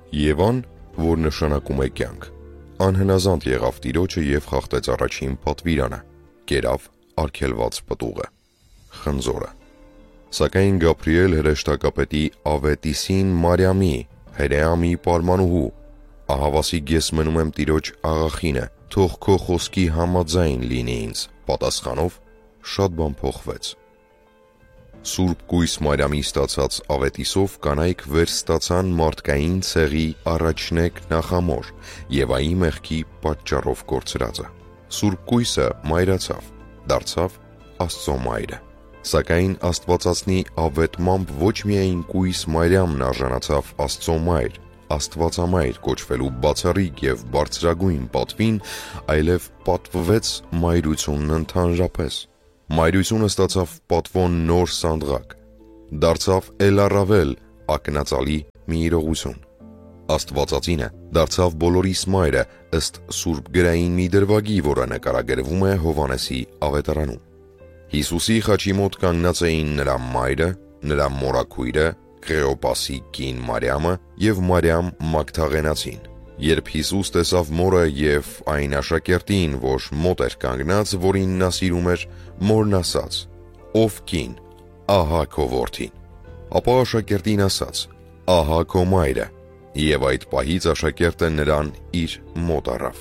Եվան, որ նշանակում է կյանք, անհնազանդ եղավ Տիրոջը և խախտեց առաջին պատվիրանը, կերավ արգելված պտուղը, խնձորը։ Սակայն Գաբրիել հրեշտակապետի Ավետիսին Մարիամի, հրեամի պարմանուհու, ահավասիկ ես մնում եմ Տիրոջ աղախինը, թող քո խոսքի համաձայն լինի ինձ, պատասխանով շատ բան փոխվեց։ Սուրբ կույս Մարիամի ստացած ավետիսով կանայք վեր ստացան մարդկային ցեղի առաջնեկ նախամոր Եվայի մեղքի պատճառով կորցրածը։ Սուրբ կույսը մայրացավ, դարձավ Աստծո մայրը։ Սակայն Աստվածածնի ավետմամբ ոչ միայն կույս Մարիամն արժանացավ Աստծո մայր, Աստվածամայր կոչվելու բացառիկ և բարձրագույն պատվին, այլև պատվվեց մայրությունն ընդհանրապես։ Մայրությունը ստացավ պատվոն նոր սանդղակ, դարձավ էլ առավել ակնածալի մի իրողություն։ Աստվածածինը դարձավ բոլորիս մայրը ըստ Սուրբ գրային մի դրվագի, որը նկարագրվում է Հովհաննեսի ավետարանում։ Հիսուսի խաչի մոտ կանգնած էին նրա մայրը, նրա մորաքույրը, Քլեոպասի կին Մարիամը և Մարիամ Մագդաղենացին։ Երբ Հիսուս տեսավ մորը և այն աշակերտին, որ մոտ էր կանգնած, որին նա սիրում էր, մորն ասաց. «Ով կին, ահա քո որդին»։ Ապա աշակերտին ասաց. «Ահա քո մայրը», և այդ պահից աշակերտը նրան իր մոտ առավ։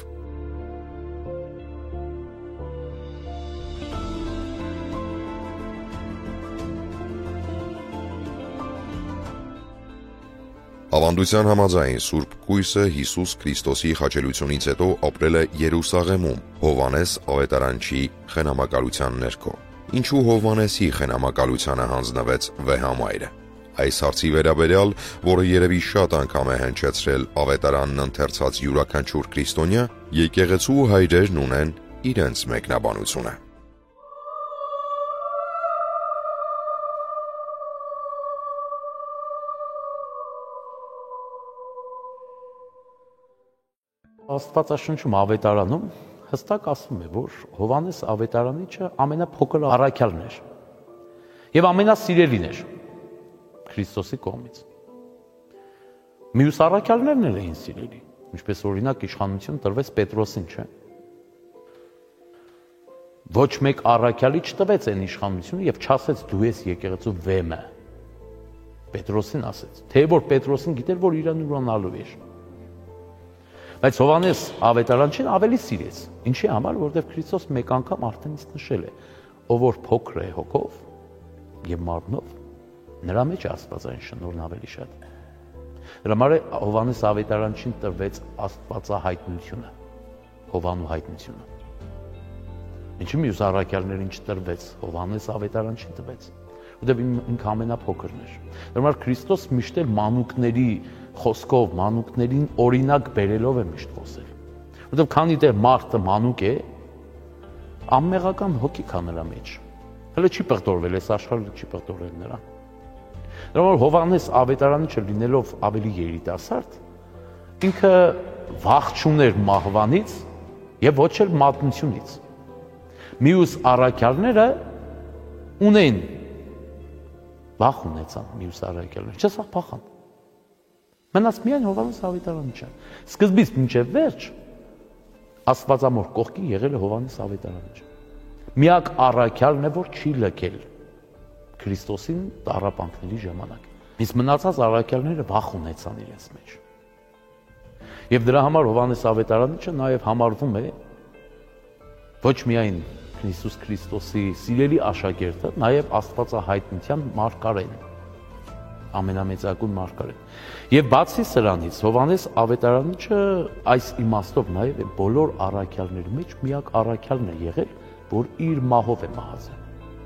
Ավանդության համաձայն Սուրբ կույսը Հիսուս Քրիստոսի խաչելությունից հետո ապրել է Երուսաղեմում Հովհաննես ավետարանչի խնամակալության ներքո։ Ինչու Հովհաննեսի խնամակալությանը հանձնվեց վեհամայրը։ Այս հարցի վերաբերյալ, որը երևի շատ անգամ է հնչեցրել ավետարանն ընթերցած յուրաքանչյուր քրիստոնյա, եկեղեցու հայրերն ունեն իրենց մեկնաբանությունը։ Աստվածաշնչում ավետարանում հստակ ասվում է, որ Հովհաննես ավետարանիչը ամենափոքր առաքյալն էր և ամենասիրելին էր Քրիստոսի կողմից։ Մյուս առաքյալներն էլ էին սիրելի, ինչպես օրինակ իշխանություն տրվեց Պետրոսին, չէ՞։ Ոչ մեկ առաքյալի չտվեց այն իշխանությունը և չասեց դու ես եկեղեցու վեմը։ Պետրոսին ասեց, թե որ Պետրոսին գիտեր, որ իրան ուրանալու էր։ Բայց Հովհաննես ավետարանչին ավելի սիրեց։ Ինչի համար, որովհետև Քրիստոս մեկ անգամ արդեն իսկ նշել է, ով որ փոքր է հոգով եւ մարմնով, նրա մեջ է աստվածային շնորհն ավելի շատ։ Դրա համար Հովհաննես ավետարանչին տրվեց աստվածահայտնությունը, Հովանու հայտնությունը։ Ինչի՞ մյուս առաքյալներին չտրվեց, Հովհաննես ավետարանչին տվեց, որովհետև ինքը ամենափոքրն էր։ Դրա համար Քրիստոս միշտ էլ մանուկների խոսքով, մանուկներին օրինակ բերելով է միշտ խոսել։ Որովհետև քանի դեռ մարդը մանուկ է, անմեղական հոգի կա նրա մեջ։ Հələ չի պղտորվել, այս աշխարհը չի պղտորել նրան։ Դրա համար Հովհաննես ավետարանիչը լինելով ավելի երիտասարդ, ինքը վախ չուներ մահվանից եւ ոչ էլ մատնությունից։ Մյուս առաքյալները ունեն վախ ունեցան մյուս առաքյալները, չսա փախան։ Մնաց միայն Հովհաննես ավետարանիչը։ Սկզբից մինչև վերջ Աստվածամոր կողքին եղել է Հովհաննես ավետարանիչը։ Միակ առաքյալն է, որ չի լքել Քրիստոսին տառապանքների ժամանակ։ Իսկ մնացած առաքյալները վախ ունեցան իրենց մեջ։ Եվ դրա համար Հովհաննես ավետարանիչը նաև համարվում է ոչ միայն Հիսուս Քրիստոսի սիրելի աշակերտը, նաև Աստվածահայտնության մարգարեն, ամենամեծագույն մարգարեն։ Եւ բացի սրանից Հովհաննես ավետարանիչը այս իմաստով նաև բոլոր առաքյալների մեջ միակ առաքյալն է եղել, որ իր մահով է մահացել։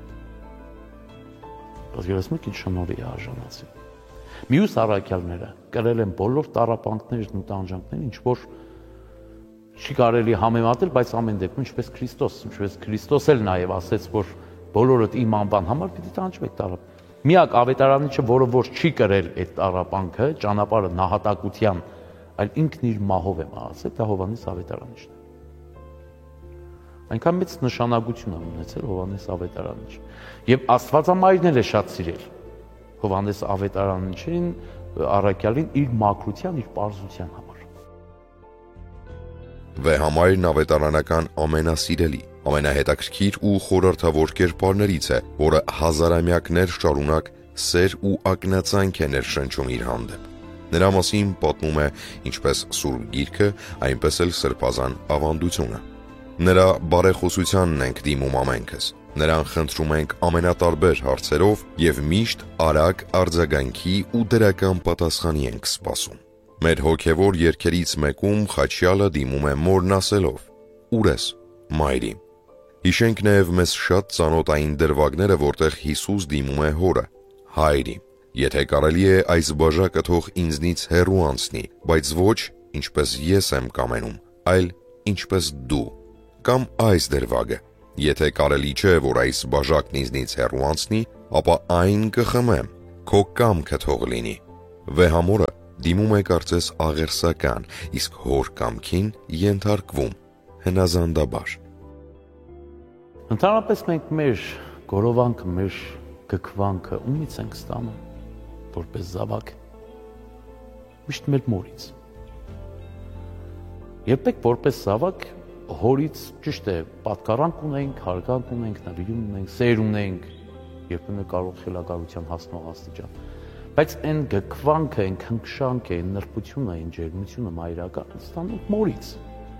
Բայց ինչ շնորհի է արժանացել։ Մյուս առաքյալները կրել են բոլոր տառապանքներն ու տանջանքներն, ինչ որ չի կարելի համեմատել, բայց ամեն դեպքում ինչպես Քրիստոս էլ նաև ասեց, որ բոլորդ իմ անվան համար պիտի տանջվեք տառապ։ Միակ ավետարանիչը, որը որ չի կրել այդ տառապանքը, ճանապարհը նահատակության, այլ ինքն իր մահով է մահացել, դա Հովհաննես ավետարանիչն է։ Այնքան մեծ նշանակություն է ունեցել Հովհաննես ավետարանիչը։ Եվ Աստվածամայրն էլ է շատ սիրել Հովհաննես ավետարանիչին, առաքյալին իր մաքրության, իր պարզության համար։ Վեհամայրն ավետարանական ամենասիրելի, ամենահետաքրքիր ու խորհրդավոր կերպարներից է, որը հազարամյակներ շարունակ սեր ու ակնածանք է ներշնչում իր հանդեպ։ Նրա մասին պատմում է ինչպես Սուրբ Գիրքը, այնպես էլ Սրբազան ավանդությունը։ Նրա բարեխոսությանն ենք դիմում ամենքս։ Նրան խնդրում ենք ամենատարբեր հարցերով եւ միշտ արագ արձագանքի ու դրական պատասխանի ենք սպասում։ Մեր հոգևոր երգերից մեկում խաչյալը դիմում է մորն ասելով. «Ուր ես, մայրի»։ Հիշենք նաև մեզ շատ ծանոթային դրվագները, որտեղ Հիսուս դիմում է հորը. «Հայրի, եթե կարելի է այս բաժակը թող ինձնից հեռու անցնի, բայց ոչ ինչպես ես եմ կամենում, այլ ինչպես դու»։ Կամ այս դրվագը. «Եթե կարելի չէ, որ այս բաժակն ինձնից հեռու անցնի, ապա այն կխմեմ, քո կամքը թող լինի»։ Վեհամորը դիմում է կարծես աղերսական, իսկ հոր կամքին ենթարկվում հնազանդաբար։ Ընդհանրապես մենք մեր գորովանքը, մեր գքվանքը ումից ենք ստանում, որպես զավակ, միշտ մեր մորից։ Երբեք որպես զավակ հորից ճիշտ է, պատկառանք ունենք, հարգանք ունենք, նվիրում ունենք, սեր ունենք, երբեմն կարող խելագարության հասնող աստիճան, բայց այն գքվանքը, այն քնքշանքը, այն նրբությունը, այն ջերմությունը մայրական ստանում մորից։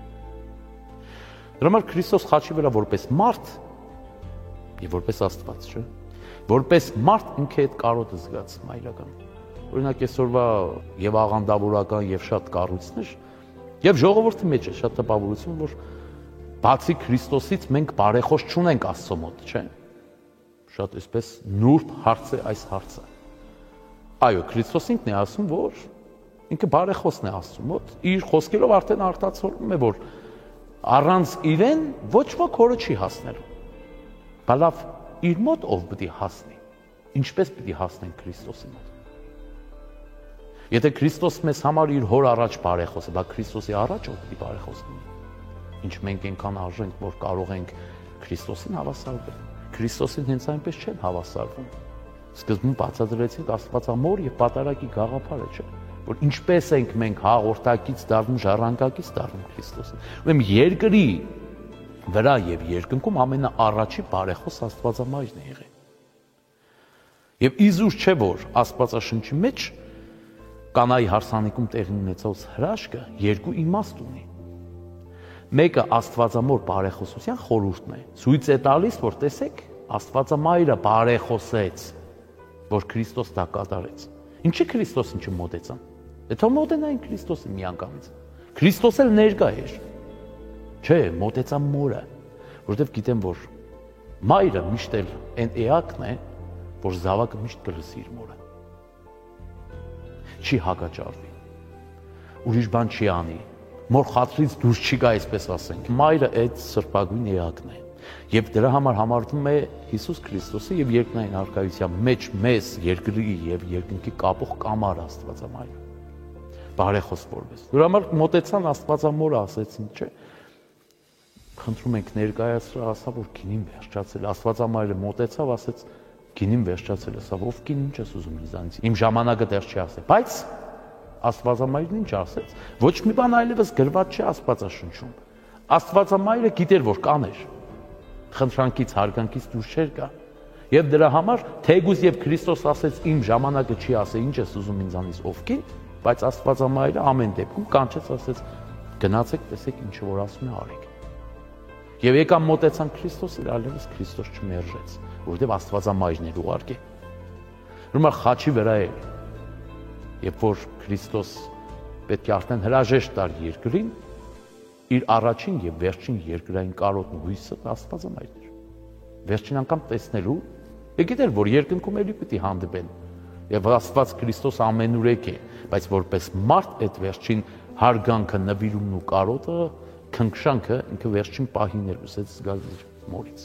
Դրա համար Քրիստոս խաչի վրա որպես մարդ եւ որպես Աստված, չէ՞, որպես մարդ ինքը այդ կարոտը զգաց մայրական։ Օրինակ այսօրվա եւ աղանդավորական եւ շատ կառույցներ եւ ժողովրդի մեջ է շատ տպավորություն, որ բացի Քրիստոսից մենք բարեխոս չունենք Աստծո մոտ, չէ՞։ Շատ այսպես նուրբ հարց է այս հարցը։ Այո, Քրիստոս ինքն է ասում, որ ինքը բարեխոսն է Աստծո մոտ, իր խոսքերով արդեն արտացոլում է, որ առանց իրեն ոչ ոք հորը չի հասնելու։ Բալավ իր մոտ ով պիտի հասնի, ինչպես պիտի հասնեն Քրիստոսի մոտ։ Եթե Քրիստոս մեզ համար իր հոր առաջ բարեխոս է, բա Քրիստոսի առաջ ով պիտի բարեխոս լինի։ Ինչ մենք այնքան արժենք, որ կարող ենք Քրիստոսին հավասարվել։ Քրիստոսին հենց այնպես չեն հավասարվում։ Սկզբում բացատրեցինք Աստվածամոր եւ Պատարագի գաղափարը, չէ՞, որ ինչպես ենք մենք հաղորդակից դառնում, ժառանգակից դառնում Քրիստոսին։ Ուրեմն երկրի վրա եւ երկնքում ամենաառաջի բարեխոս Աստվածամայրն է եղել։ Եվ իզուր չէ, որ Աստվածաշնչի մեջ Կանայի հարսանիքում տեղի ունեցած հրաշքը երկու իմաստ ունի։ Մեկը Աստվածամոր բարեխոսության խորհուրդն է։ Ցույց է տալիս, որ տեսեք, Աստվածամայրը բարեխոսեց, որ Քրիստոս դա կատարեց։ Ինչի Քրիստոսին չմոտեցան։ Դա մոտենային Քրիստոսին միանգամից։ Քրիստոս էլ ներկա էր։ Չէ, մոտեցան մորը, որովհետև գիտեմ, որ մայրը միշտ էլ այն էակն է, որ զավակը միշտ կլսի իր մորը։ Չի հակաճարվի, ուրիշ բան չի անի, մոր խաթրից դուրս չի գա, այսպես ասենք։ Մայրը այդ սրբագույն էակն է, եւ դրա համար համարվում է Հիսուս Քրիստոսի եւ երկնային առկայության մեջ մեզ երկրի եւ երկնքի կապող կամար Աստվածամայրը։ Բարեխոս որպես։ Դրա համար մոտեցան Աստվածամորը, ասեցին, չէ։ Խնդրում ենք ներկայացրա, ասա, որ գինին վերջացել։ Աստվածամայրը մոտեցավ, ասեց, գինին վերջացել, ասա, ով գին ինչ ես ուզում ինձանից։ Իմ ժամանակը դեռ չի ասել, բայց Աստվածամայրն ինչ ասեց։ Ոչ մի բան այլևս գրված չի Աստվածաշնչում։ Աստվածամայրը գիտեր, որ կաներ։ Խնդրանքից, հարգանքից դուրս չէր գա։ Եվ դրա համար թեգուզ եւ Քրիստոս ասեց, իմ ժամանակը չի ասել, ինչ ես ուզում ինձանից, ով գին, բայց Աստվածամայրը ամեն դեպքում կանչեց, ասեց, գնացեք, տեսեք ինչ որ ասում է, արեք։ Եվ եկան մոտեցան Քրիստոսին, այլևս Քրիստոս չմերժեց, որովհետև Աստվածամայրն էր ուղարկել։ Ուրեմն խաչի վրա էր, երբ որ Քրիստոս պետք է արդեն հրաժեշտ տար երկրին, իր առաջին եւ վերջին երկրային կարոտն ու հույսը Աստվածամայրն էր։ Վերջին անգամ տեսնելու, եկել որ երկնքում էլի պիտի հանդիպեն։ Եվ Աստված Քրիստոս ամենուրեք է, բայց որպես մարդ այդ վերջին հարգանքը, նվիրումն ու կարոտը, քնքշանքը ինքը վերջին պահին էր ուսեց զգալ իր մորից։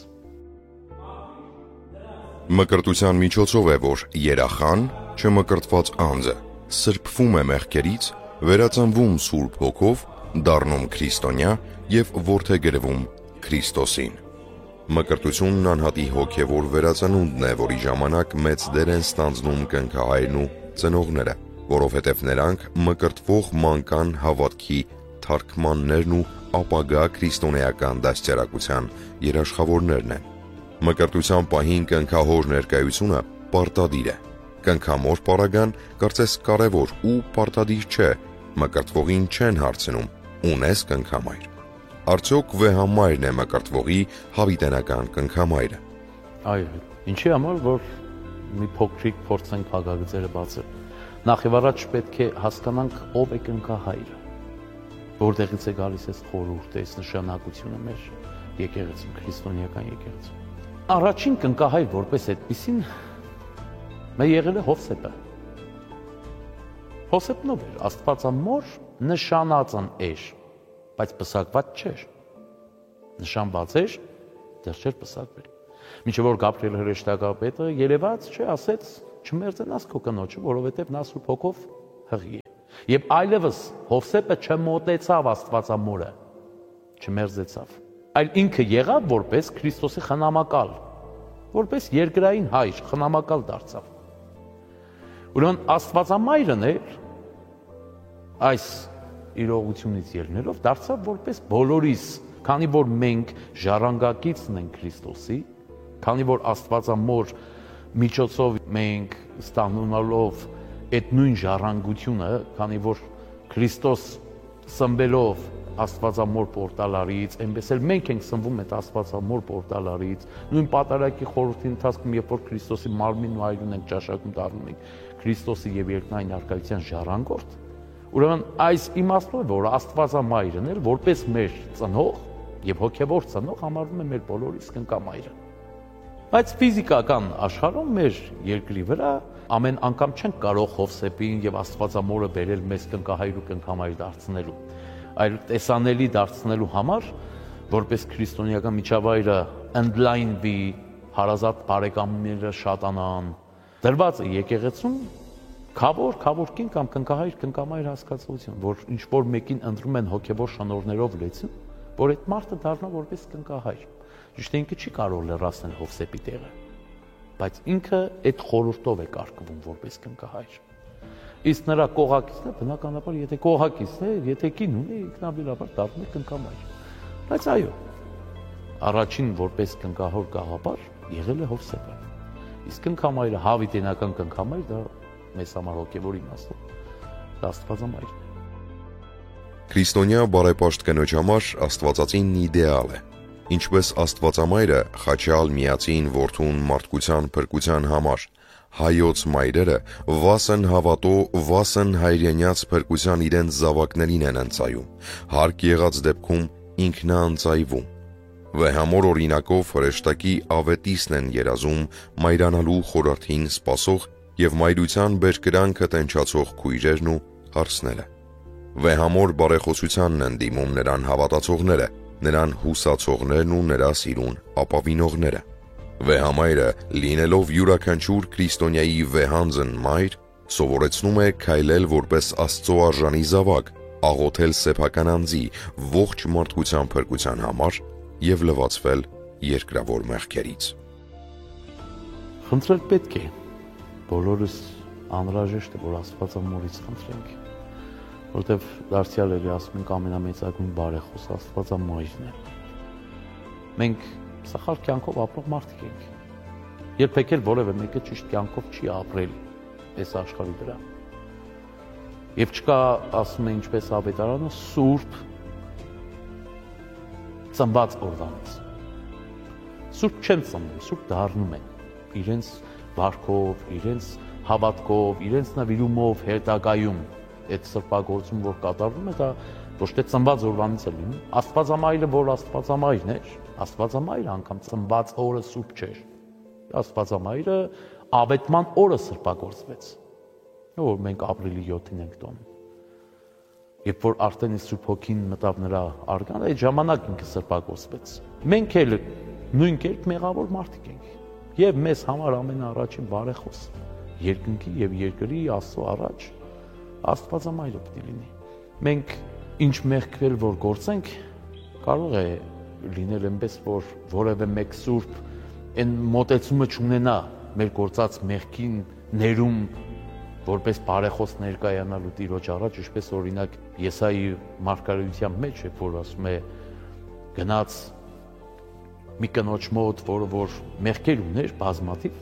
Մկրտության միջոցով է, որ երախան, չմկրտված անձը, սրբվում է մեղքերից, վերածնվում Սուրբ Հոգով, դառնում քրիստոնյա եւ որդեգրվում Քրիստոսին։ Մկրտությունն անհատի հոգևոր վերածնունդն է, որի ժամանակ մեծ դեր են ստանձնում կնքահայրն ու ծնողները։ որովհետև նրանք մկրտվող մանկան հավատքի թարգմաններն ու ապագա քրիստոնեական դաստիարակության երաշխավորներն են։ Մկրտության պահին կնքահոր ներկայությունը պարտադիր է։ Կնքամոր պարագան կարծես կարևոր ու պարտադիր չէ, մկրտվողին չեն հարցնում՝ ունես կնքամայր։ Արդյոք վեհամայրն է մկրտվողի հավիտենական կնքամայրը։ Այո, ինչի համար, որ մի փոքրիկ փորձենք հագագծերը բացել։ Նախ եւ առաջ պետք է հասկանանք ով է կնքահայրը, որտեղից է գալիս այս խորհուրդը, այս նշանակությունը մեր եկեղեցում, քրիստոնեական եկեղեցում։ Առաջին կնքահայր որպես այդպիսին մեր եղել է Հովսեփը։ Հովսեփն ով էր, Աստվածամոր նշանածն էր, բայց պսակված չէր։ Նշանված էր, դեռ չէր պսակվել։ Մինչև որ Գաբրիել հրեշտակապետը երևաց, ասեց չմերձենաս քո կնոջը, որովհետև նա Սուրբ Հոգով հղի է։ Եվ այլևս Հովսեփը չմոտեցավ Աստվածամորը, չմերձեցավ, այլ ինքը եղավ որպես Քրիստոսի խնամակալ, որպես երկրային հայր, խնամակալ դարձավ։ Ուրեմն Աստվածամայրն էր այս իրողությունից ելնելով դարձավ որպես բոլորիս, քանի որ մենք ժառանգակիցն ենք Քրիստոսի, քանի որ Աստվածամոր միջոցով մենք ստանալով այդ նույն ժառանգությունը, քանի որ Քրիստոս սնվելով Աստվածամոր պորտալարից, այնպես էլ մենք ենք սնվում այդ Աստվածամոր պորտալարից, նույն պատարագի խորհրդի ընթացքում, երբ որ Քրիստոսի մարմինն ու այրուն ենք ճաշակում դառնում ենք Քրիստոսի եւ երկնային առկայության ժառանգորդ, ուրեմն այս իմաստով է, որ Աստվածամայրն էլ որպես մեր ծնող եւ հոգեվոր ծնող համարվում է մեր բոլորիս կնքամայրը։ Բայց ֆիզիկական աշխարհում մեր երկրի վրա ամեն անգամ չենք կարող Հովսեփին եւ Աստվածամորը բերել մեզ կնքահայր ու կնքամայր դարձնելու, այլ տեսանելի դարձնելու համար, որպես քրիստոնեական միջավայրը ընդլայնվի, հարազատ բարեկամները շատանան, դրված է եկեղեցում քավոր կին կամ կնքահայր կնքամայր հասկացություն, որ ինչ որ մեկին ընտրում են հոգեվոր շնորհներով լեցուն, որ այդ մարդը դառնա որպես կնքահայր։ Ճիշտ է, ինքը չի կարող լրացնել Հովսեփի տեղը, բայց ինքը այդ խորհուրդով է կարգվում որպես կնքահայր։ Իսկ նրա կողակիցն է, բնականաբար, եթե կողակիցն է, եթե կին ունի, ինքնաբերաբար դառնում է կնքամայր։ Բայց այո, առաջին որպես կնքահոր գաղափար եղել է Հովսեփը։ Իսկ կնքամայրը, հավիտենական կնքամայր, դա մեզ համար հոգևոր իմաստով դա Աստվածամայրն է։ Քրիստոնյա բարեպաշտ կնոջ համար Աստվածածին իդեալ է։ Ինչպես Աստվածամայրը խաչյալ միածին որդուն մարդկության փրկության համար, հայոց մայրերը վասն հավատո, վասն հայրենյաց փրկության իրենց զավակներին են ընծայում, հարկ եղած դեպքում ինքնաընծայվում։ Վեհամոր օրինակով հրեշտակի ավետիսն են երազում մայրանալու խորհրդին սպասող եւ մայրության բերկրանքը տենչացող քույրերն ու հարսները։ Վեհամոր բարեխոսությանն են դիմում նրան հավատացողները, նրան հուսացողներն ու նրա սիրուն ապավինողները։ Վեհամայրը, լինելով յուրաքանչյուր քրիստոնյայի վեհանձն մայր, սովորեցնում է քայլել որպես Աստծո արժանի զավակ, աղոթել սեփական անձի ողջ մարդկության փրկության համար եւ լվացվել երկրավոր մեղքերից։ Խնդրել պետք է, բոլորս անհրաժեշտ է, որ Աստվածամորից խնդրենք, որտեվ դարձյալ էլի ասում ենք ամենամեծագույն բարեխոս Աստվածամայրն է։ Մենք սխալ կյանքով ապրող մարդիկ ենք։ Երբեք էլ որևէ մեկը ճիշտ կյանքով չի ապրել այս աշխարհի վրա։ Եվ չկա, ասում է ինչպես ավետարանը, սուրբ ծնված օրվանից։ Սուրբ չեն ծնվում, սուրբ դառնում են իրենց վարքով, իրենց հավատքով, իրենց նվիրումով, հետագայում այդ սրբագործում, որ կատարվում է, դա ոչ թե ծնված օրվանից է լինում։ Աստվածամայրը, որ Աստվածամայրն էր, Աստվածամայրը անգամ ծնված օրը սուրբ չէր։ Աստվածամայրը ավետման օրը սրբագործվեց, որ մենք ապրիլի 7-ին ենք տոնում։ Երբ որ արդեն Սուրբ Հոգին մտավ նրա արգան, այդ ժամանակ ինքը սրբագործվեց։ Մենք էլ նույն կերպ մեղավոր մարդիկ ենք։ Եվ մեզ համար ամենաառաջին բարեխոս երկնքի եւ երկրի Աստծո առաջ Աստվածամայրը պետք է լինի։ Մենք ինչ մեղքվել որ գործենք, կարող է լինել այնպես, որ որևէ մեկ սուրբ այն մոտեցումը չունենա մեր գործած մեղքին ներում որպես բարեխոս ներկայանալու Տիրոջ առաջ, ինչպես օրինակ Եսայի մարգարեության մեջ է, որ ասում է գնաց մի կնոջ մոտ, որ մեղքեր ուներ բազմաթիվ,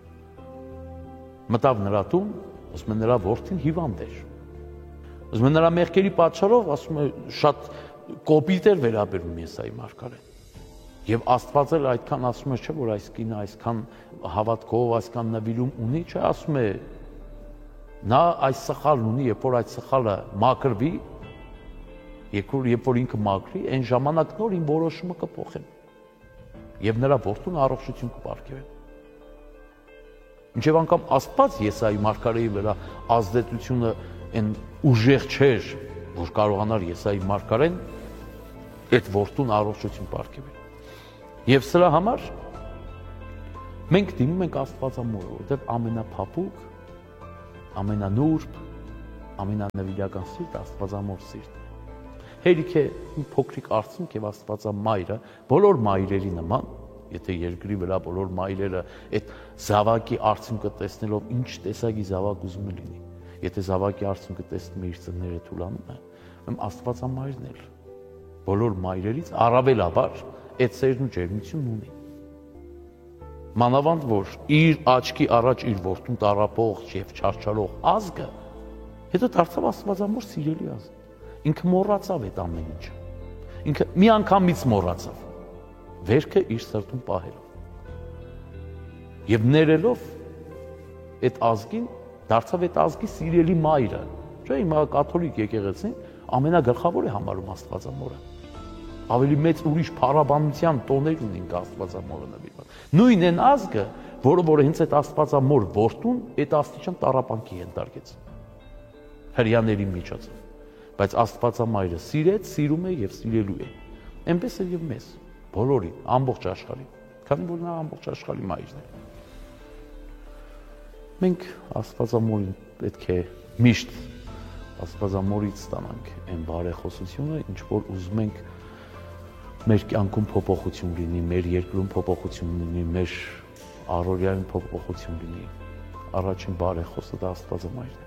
մտավ նրա տուն, ասում է նրա որդին հիվանդ էր, ասում է նրա մեղքերի պատճառով, ասում է շատ կոպիտ էր վերաբերում Եսայի մարգարեն, եւ Աստված էլ այդքան ասում է, չէ, որ այս կինը այսքան հավատքով, այսքան նվիրում ունի, չէ, ասում է նա այս սխալն ունի, երբ որ այդ սխալը մաքրվի, երբ որ ինքը մաքրի, այն ժամանակ նոր իմ որոշումը կփոխեմ եւ նրա որդուն առողջություն կպարգևեմ։ Մինչեւ անգամ Աստված Եսայի մարգարեի վրա ազդեցությունը այն ուժեղ չէր, որ կարողանար Եսայի մարգարեն այդ որդուն առողջություն պարգևել։ Եվ սրա համար մենք դիմում ենք Աստվածամորը, որովհետև ամենափափուկ, ամենանուրբ, ամենանվիրական սիրտ Աստվածամոր սիրտն է։ Հերիք է մի փոքրիկ արցունք եւ Աստվածամայրը բոլոր մայրերի նման, եթե երկրի վրա բոլոր մայրերը այդ զավակի արցունքը տեսնելով ինչ տեսակի զավակ ուզում է լինի, եթե զավակի արցունքը տեսնում է իր ծնները թուլանում է, ուրեմն Աստվածամայրն էլ բոլոր մայրերից առավելաբար այդ սերն ու ջերմությունն ունի։ Մանավանդ որ իր աչքի առաջ իր որդուն տառապող եւ չարչարող ազգը հետո դարձավ Աստվածամոր սիրելի ազգ։ Ինքը մոռացավ այդ ամեն ինչը։ Ինքը մի անգամից մոռացավ վերքը իր սրտում պահելով։ Եվ ներելով այդ ազգին դարձավ այդ ազգի սիրելի մայրը։ Չէ՞, հիմա կաթոլիկ եկեղեցին ամենագլխավոր է համարում Աստվածամորը։ Ավելի մեծ ուրիշ փառաբանության տոներ ունին Աստվածամորը նվիրված։ Նույն այն ազգը, որը հենց այդ Աստվածամոր որդուն այդ աստիճան տառապանքի ենթարկեց հրյաների միջոցով։ Բայց Աստվածամայրը սիրեց, սիրում է եւ սիրելու է։ Այնպես է եւ մեզ, բոլորին, ամբողջ աշխարհին, քանի որ նա ամբողջ աշխարհի մայրն է։ Մենք Աստվածամորին պետք է միշտ Աստվածամորից ստանանք այն բարեխոսությունը, ինչ որ ուզում ենք մեր կյանքում փոփոխություն լինի, մեր երկրում փոփոխություն լինի, մեր առօրյայում փոփոխություն լինի։ Առաջին բարեխոսը դա Աստվածամայրն է։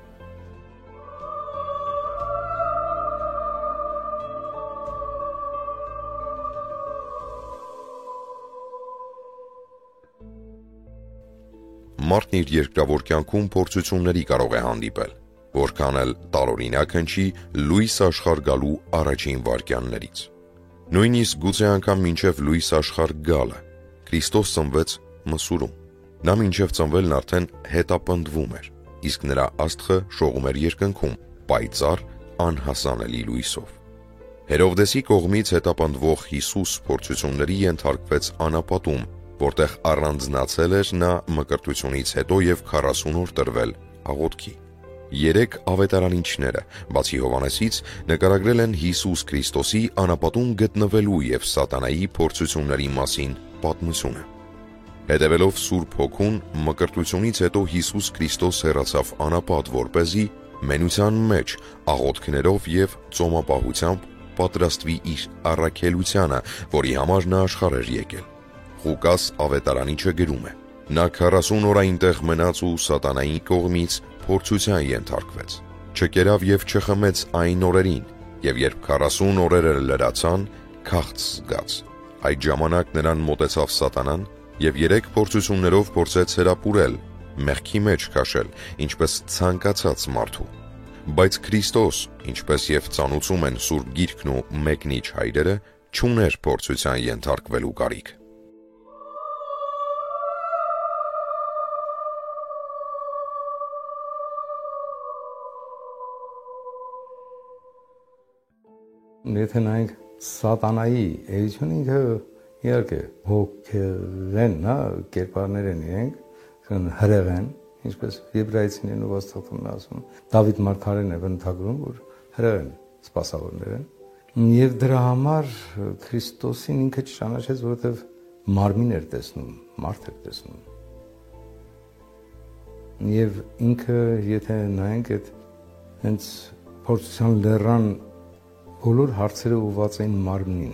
Մարդն իր երկրավոր կյանքում փորձությունների կարող է հանդիպել, որքան էլ տարօրինակ հնչի լույս աշխարհ գալու առաջին վայրկյաններից։ Նույնիսկ գուցե անգամ մինչև լույս աշխարհ գալը Քրիստոս ծնվեց Մսուրում։ Նա մինչև ծնվելն արդեն հետապնդվում էր, իսկ նրա աստղը շողում էր երկնքում, պայծառ, անհասանելի լույսով։ Հերովդեսի կողմից հետապնդվող Հիսուս փորձությունների ենթարկվեց անապատում, որտեղ առանձնացել էր նա մկրտությունից հետո եւ 40 օր տրվել աղոթքի։ 3 ավետարանիչները, բացի Հովհաննեսից, նկարագրել են Հիսուս Քրիստոսի անապատում գտնվելու եւ սատանայի փորձությունների մասին պատմությունը։ Հետևելով Սուրբ Հոգուն, մկրտությունից հետո Հիսուս Քրիստոս հեռացավ անապատ, որպեսզի մենության մեջ աղոթքներով եւ ծոմապահությամբ պատրաստվի իր առաքելությանը, որի համար նա աշխարհ էր եկել։ Ղուկաս ավետարանիչը գրում է. նա 40 օր այնտեղ մնաց ու սատանայի կողմից փորձության ենթարկվեց։ Չկերավ եւ չխմեց այն օրերին, եւ երբ 40 օրերը լրացան, քաղց զգաց։ Այդ ժամանակ նրան մոտեցավ սատանան եւ 3 փորձություններով փորձեց հրապուրել, մեղքի մեջ քաշել, ինչպես ցանկացած մարդու։ Բայց Քրիստոս, ինչպես եւ ծանուցում են Սուրբ Գիրքն ու մեկնիչ հայրերը, չուներ փորձության ենթարկվելու կարիք։ Եթե նայենք սատանայի էությունը, ինքը իհարկե հոգեղեն, կերպարներ են իրենք, հրեղ են, ինչպես եբրայեցիներն ու Աստվածն ասում։ Դավիթ մարգարեն է բնութագրում, որ հրեղ են, սպասավորներ են։ Եվ դրա համար Քրիստոսին ինքը չճանաչեց, որովհետև մարմին էր տեսնում, մարդ էր տեսնում։ Եվ ինքը, եթե նայենք այդ հենց փորձության լեռան բոլոր հարցերը ուղղված էին մարմնին։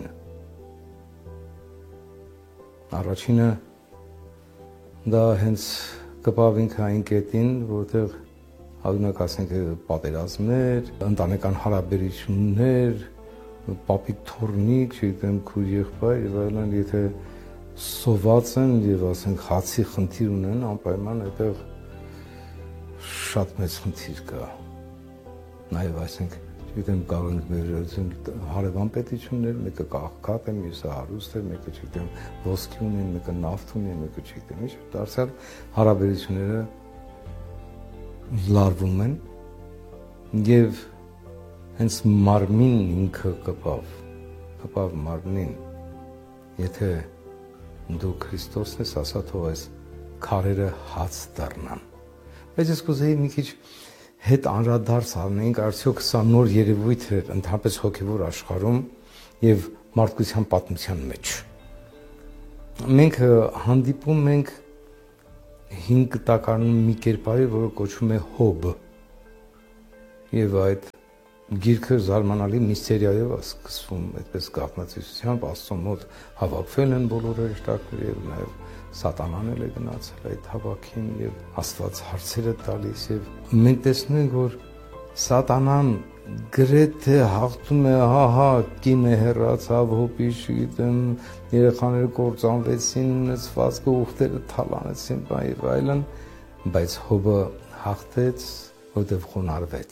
Առաջինը դա հենց կպավ ինքը այն կետին, որտեղ Օրինակ ասենք պատերազմներ, ընտանեկան հարաբերություններ, պապիկ թորնիկ, չգիտեմ, քույր եղբայր եւ այլն, եթե սոված են եւ ասենք հացի խնդիր ունեն, անպայման այդտեղ շատ մեծ խնդիր կա։ Նաեւ ասենք, չգիտեմ, կարող ենք մեր հարևան պետություններ, մեկը կաղքատ է, մյուսը հարուստ է, մեկը չգիտեմ, ոսկի ունեն, մեկը նավթ ունեն, մեկը չգիտեմ, ինչ, դարձյալ հարաբերությունները լարվում են եւ հենց մարմին ինքը կպավ մարմնին, եթե դու Քրիստոսն ես, ասա թող այս քարերը հաց դառնան։ Բայց ես կուզեի մի քիչ հետ անդրադարձ անենք, արդյոք սա նոր երևույթ է ընդհանրապես հոգևոր աշխարհում եւ մարդկության պատմության մեջ։ Մենք հանդիպում ենք 5 տակարանում մի կերպարի, որը կոչվում է Հոբ։ Եվ այդ գիրքը զարմանալի միստերիայով է սկսվում, այդպես գաղտնացիությամբ Աստծո մոտ հավաքվել են բոլոր հրեշտակները եւ նաեւ Սատանան էլ է գնացել այդ հավաքին եւ Աստված հարցերը տալիս եւ մենք տեսնում ենք, որ Սատանան գրեթե հաղթում է, հա, կինը հեռացավ, հոբի, չգիտեմ, երեխաները կործանվեցին, նծվածքը ուխտերը թալանեցին, եւ այլն, բայց Հոբը հաղթեց, որտեղ խոնարհվեց։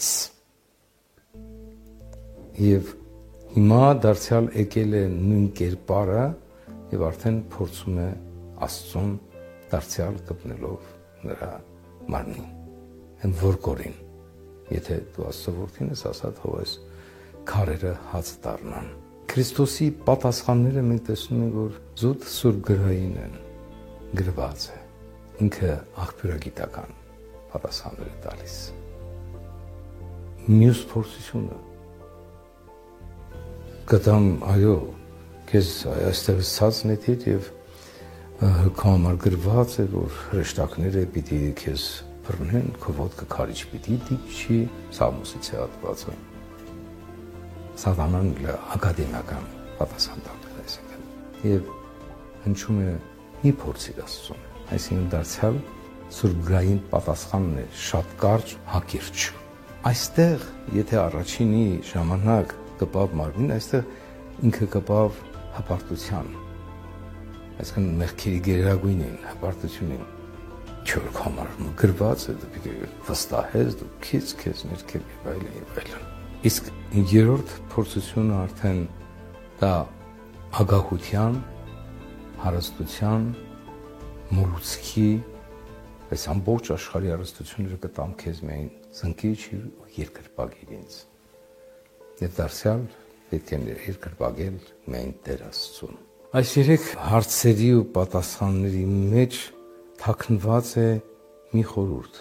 Եվ հիմա դարձյալ եկել է նույն կերպարը եւ արդեն փորձում է Աստծուն դարձյալ կպնելով նրա մարմնին։ Են որ կորին։ Եթե դու Աստծո որդին ես, ասա թող այս քարերը հաց դառնան։ Քրիստոսի պատասխանները մենք տեսնում ենք, որ զուտ սուրբ գրային են, գրված է։ Ինքը աղբյուրագիտական պատասխաններ է տալիս։ Մյուս փորձությունը կտամ, այո, քեզ այստեղ ցած նետիր եւ քո համար գրված է, որ հրեշտակները պիտի քեզ բռնեն, քո ոտքը քարիչ պիտի դիպչի, Սամոսից է հատվածը։ Սատանան ակադեմիական պատասխան տալիս, այսինքն։ Եվ հնչում է մի փորձիր Աստծուն, այսինքն դարձյալ սուրբգրային պատասխանն է, շատ կարճ, հակիրճ։ Այստեղ, եթե առաջինի ժամանակ կպավ մարմին, այստեղ ինքը կպավ հպարտության, այսինքն մեղքերի գերագույնին, հպարտությունին, չոր համար գրված է, դու պիտի վստահես, դու քեզ ներքև եւ այլն։ Իսկ երրորդ փորձությունը արդեն դա ագահության, հարստության, մոլուցքի, այս ամբողջ աշխարհի հարստությունները կտամ քեզ միայն ծնկիչ ու երկրպագիր ինձ։ Եվ դարձյալ պետք է երկրպագել միայն Տեր Աստծուն։ Այս երեք հարցերի ու պատասխանների մեջ թաքնված է մի խորհուրդ։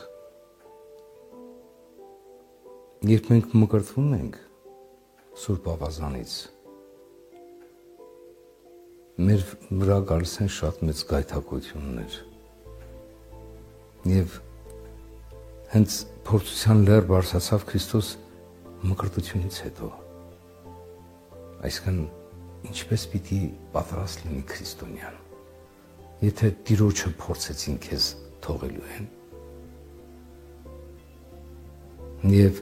Երբ մենք մկրտվում ենք Սուրբ Ավազանից, մեր վրա գալիս են շատ մեծ գայթակղություններ։ Եվ հենց փորձության լեռ բարձրացավ Քրիստոս մկրտությունից հետո։ Այսինքն ինչպես պիտի պատրաստ լինի քրիստոնյան։ Եթե Տիրոջը փորձեցին քեզ թողելու են։ Եվ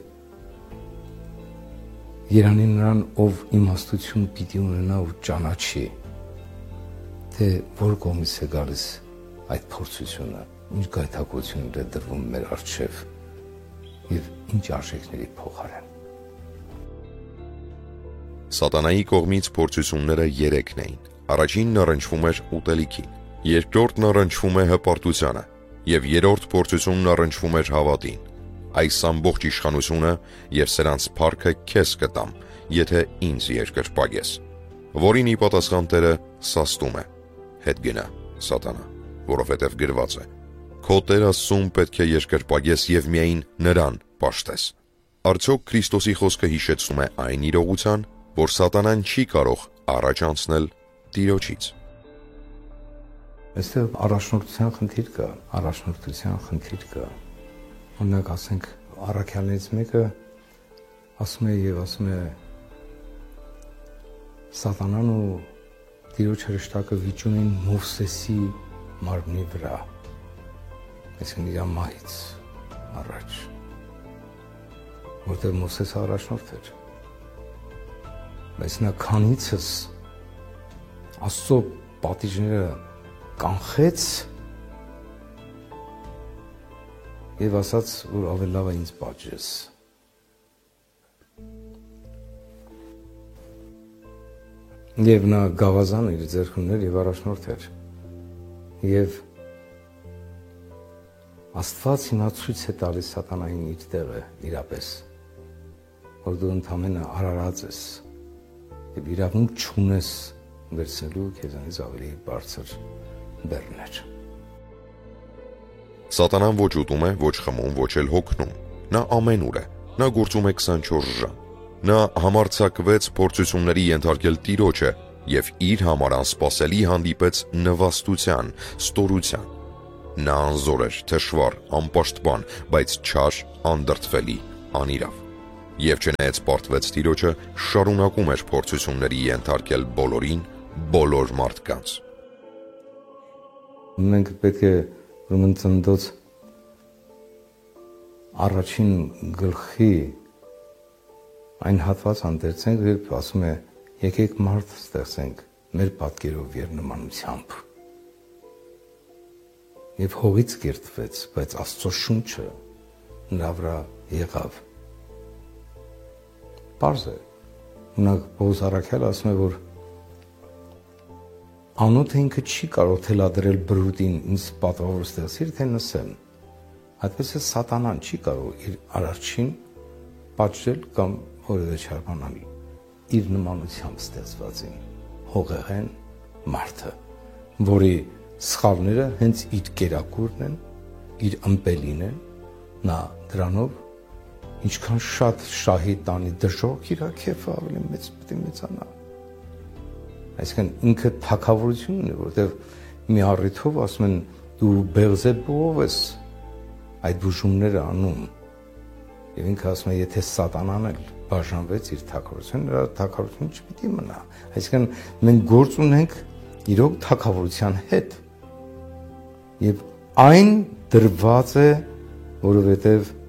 Երանի նրան, ով իմաստություն պիտի ունենա ու ճանաչի, թե որ կողմից է գալիս այդ փորձությունը, ինչ գայթակղություններ է դրվում մեր առջև եւ ինչ արժեքների փոխարեն։ Սատանայի կողմից փորձությունները 3-ն էին։ Առաջինն առնչվում էր ուտելիքին, երկրորդն առնչվում է հպարտությանը եւ երրորդ փորձությունն առնչվում էր հավատին։ Այս ամբողջ իշխանությունը եւ սրանց փառքը քեզ կտամ, եթե ինձ երկրպագես։ Որին ի պատասխան Տերը սաստում է. հետ գնա, Սատանա, որովհետեւ գրված է. քո Տեր Աստծուն պետք է երկրպագես եւ միայն նրան պաշտես։ Արդյոք Քրիստոսի խոսքը հիշեցնում է այն իրողության, որ Սատանան չի կարող առաջ անցնել Տիրոջից։ Այստեղ առաջնորդության խնդիր կա։ Օրինակ ասենք առաքյալներից մեկը ասում է Սատանան ու Տիրոջ հրեշտակը վիճում են Մովսեսի մարմնի վրա, այսինքն իր մահից առաջ։ որտեղ Մովսեսը առաջնորդ էր։ Բայց նա քանիցս Աստծո պատիժները կանխեց եւ ասաց, որ ավելի լավ է ինձ պատժես։ Եվ նա գավազան իր ձեռքում ուներ եւ առաջնորդ էր։ Եվ Աստված հիմա ցույց է տալիս սատանային իր տեղը իրապես, որ դու ընդամենը արարած ես եւ իրավունք չունես վերցնելու քեզանից ավելի բարձր բեռներ։ Սատանան ոչ ուտում է, ոչ խմում, ոչ էլ հոգնում։ Նա ամենուր է։ Նա գործում է 24 ժամ։ Նա համարձակվեց փորձությունների ենթարկել Տիրոջը եւ իր համար անսպասելի հանդիպեց նվաստության, ստորության։ Նա անզոր էր, թշվառ, անպաշտպան, բայց չար, անդրդվելի, անիրավ։ Եվ չնայած պարտվեց Տիրոջը, շարունակում էր փորձությունների ենթարկել բոլորին, բոլոր մարդկանց։ Մենք պետք է ուրեմն Ծննդոց առաջին գլխի այն հատված հանդերձենք, երբ ասում է եկեք մարդ ստեղծենք մեր պատկերով եւ նմանությամբ։ Եվ հողից կերտվեց, բայց Աստծո շունչը նրա վրա եղավ։ Պարզ է, ունակ Պողոս առաքյալը ասում է, որ անոթը ինքը չի կարող թելադրել բրուտին ինձ պատվավոր ստեղծիր, թե նսեմ։ Այդպես է սատանան չի կարող իր արարչին պատժել կամ որևէ չարբանալ իր նմանությամբ ստեղծվածին, հողեղեն մարդը, որի սխալները հենց իր կերակուրն են, իր ըմպելին են, նա դրանով ինչքան շատ շահի տանի դժոխք իր քեֆը ավելի մեծ պետք է մեծանա։ Այսինքն ինքը թակավորություն ունի, որտեղ մի առիթով ասում են դու Բեղզեբուով ես այդ բուժումները անում։ Եվ ինքը ասում է, եթե սատանան էլ բաժանվեց իր թակավորությունը, նրա թակավորությունը չպիտի մնա։ Այսինքն մենք գործ ունենք իրոք թակավորության հետ։ Եվ այն դրված է, որովհետև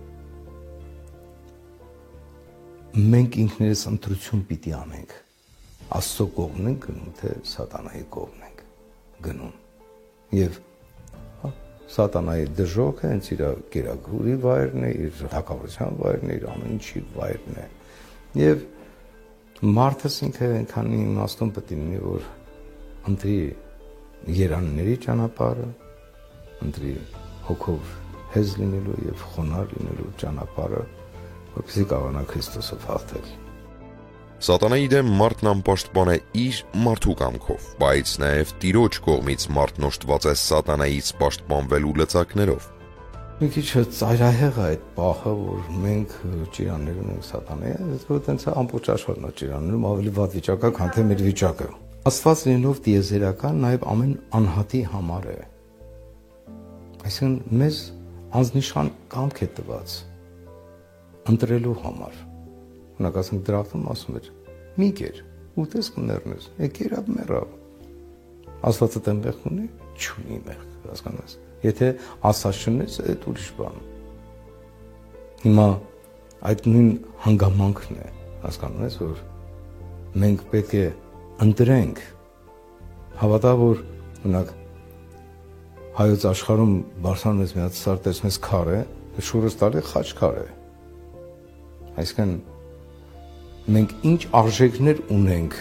մենք ինքներս ընտրություն պիտի անենք։ Աստծո կողմն ենք գնում, թե սատանայի կողմն ենք գնում։ Եվ սատանայի դժոխքը հենց իր կերակուրի վայրն է, իր թակավորության վայրն է, իր ամեն ինչի վայրն է։ Եվ մարդս ինքը այնքան իմաստուն պետք է լինի, որ ընտրի երանների ճանապարհը, ընտրի հոգով հեզ լինելու եւ խոնարհ լինելու ճանապարհը, որպեսզի կարողանա Քրիստոսով հաղթել։ Սատանայի դեմ մարդն անպաշտպան է իր մարդու կամքով, բայց նաև Տիրոջ կողմից մարդն օժտված է սատանայից պաշտպանվելու լծակներով։ Մի քիչ ծայրահեղ է այդ պահը, որ մենք ճիրաններ ունենք սատանայի, որ տենց ամբողջ աշխարհն է ճիրաններում ավելի վատ վիճակը, քան թե մեր վիճակը։ Աստված լինելով տիեզերական, նաև ամեն անհատի համար է։ Այսինքն մեզ անznիշան կամք է տված ընտրելու համար։ Ունակ ասենք դրախտում ասում էր, մի կեր, ուտես կներնես, եկերավ մեռավ։ Աստվածը տեմ մեղք ունի, չունի մեղք, հասկանաս։ Եթե ասած չունես, այդ ուրիշ բան։ Հիմա այդ նույն հանգամանքն է, հասկանում ես, որ մենք պետք է ընտրենք, հավատա, որ ունակ հայոց աշխարհում բարձրանում ես մի հատ սար տեսնես քար է, շուրս տալի խաչ քար է։ Այսինքն մենք ինչ արժեքներ ունենք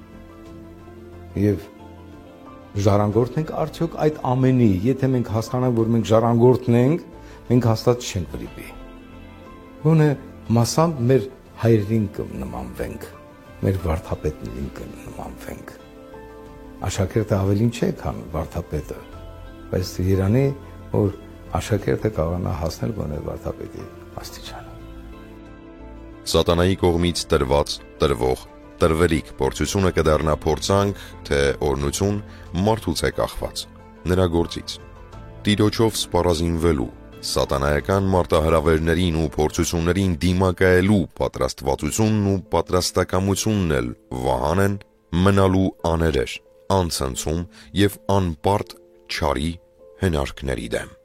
եւ ժառանգորդն ենք արդյոք այդ ամենի, եթե մենք հասկանանք, որ մենք ժառանգորդն ենք, մենք հաստատ չենք վրիպի։ Գոնե մասամբ մեր հայրերին կնմանվենք, մեր վարդապետներին կնմանվենք։ Աշակերտը ավելին չէ, քան վարդապետը, բայց Երանի, որ աշակերտը կարողանա հասնել գոնե վարդապետի աստիճանը։ Սատանայի կողմից տրված, տրվող, տրվելիք փորձությունը կդառնա փորձանք, թե օրնություն մարդուց է կախված, նրա գործից։ Տիրոջով սպառազինվելու, սատանայական մարտահրավերներին ու փորձություններին դիմակայելու պատրաստվածությունն ու պատրաստակամությունն էլ վահան են մնալու աներեր, անցնցում եւ անպարտ չարի հնարքների դեմ։